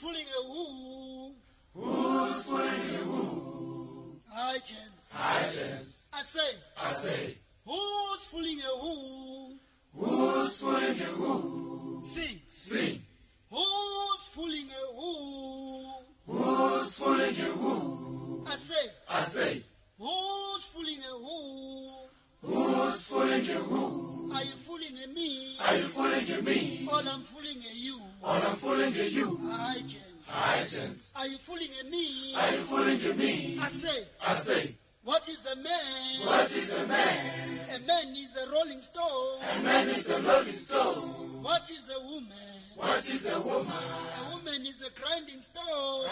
fooling a who? Who's fooling a who? Hi, gents. Hi, gents. I say, who's fooling a who? Who's fooling a who? Sing. Who's fooling a who? Who's fooling a who? I say, who's fooling a who? Who's fooling a who? Are you fooling at me? Are you fooling at me? All I'm fooling at you. All I'm fooling at you. Hi, gents. Hi, gents. Are you fooling at me? Are you fooling at me? I say, what is a man? What is a man? A man is a rolling stone. A man is a rolling stone. What is a woman? What is a woman? A woman is a grinding stone.